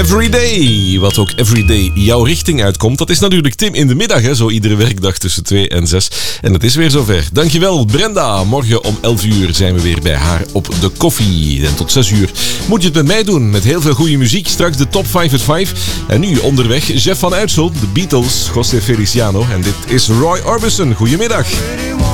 Everyday, wat ook everyday jouw richting uitkomt. Dat is natuurlijk Tim in de middag, hè? Zo iedere werkdag tussen 2 en 6. En het is weer zover. Dankjewel Brenda. Morgen om 11 uur zijn we weer bij haar op de koffie. En tot 6 uur moet je het met mij doen. Met heel veel goede muziek. Straks de top 5 at 5. En nu onderweg Jeff van Uitsel, de Beatles, José Feliciano. En dit is Roy Orbison. Goedemiddag.